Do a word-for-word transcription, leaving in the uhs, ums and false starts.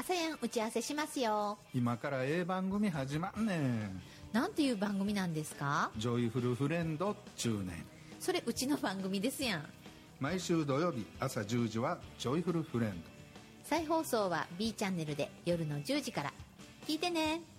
朝やん打ち合わせしますよ。 今からええ番組始まんねん。 なんていう番組なんですか？ ジョイフルフレンド中年。 それうちの番組ですやん。 毎週土曜日朝じゅうじはジョイフルフレンド。 再放送は B チャンネルで夜のじゅうじから聞いてね。